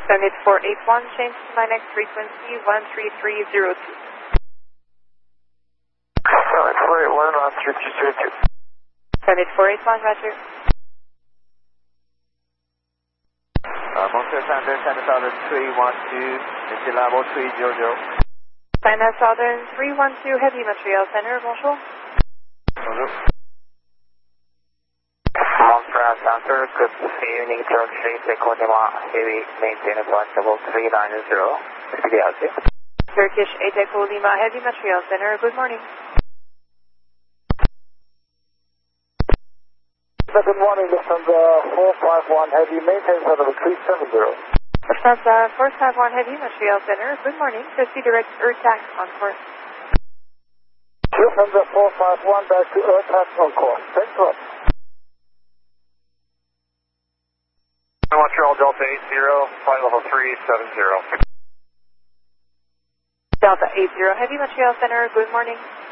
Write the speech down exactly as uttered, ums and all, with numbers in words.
Summit four eight one, change to my next frequency one three three zero two. Summit four eight one, one three three zero two. Summit four eight one, roger. Uh, Montreal Southern, China Southern three one two, Monsieur Labo three zero zero. China Southern three one two, Heavy Montreal Center, bonjour. Bonjour. Montreal Center, good evening, Turkish Economy, Heavy Maintenance Flight Level three nine zero. Turkish eight Echo Lima, Heavy Montreal Center, good morning. Good morning, Lufthansa four five one, Heavy Maintenance Flight Level three seven zero. Lufthansa four five one, Heavy Montreal Center, good morning. Taxi direct Earth tax on course. Lufthansa four five one, back to Earth tax on course. Thanks a lot. Montreal Delta eight zero, flight level three seven zero. Delta eight zero, Heavy Montreal Center, good morning.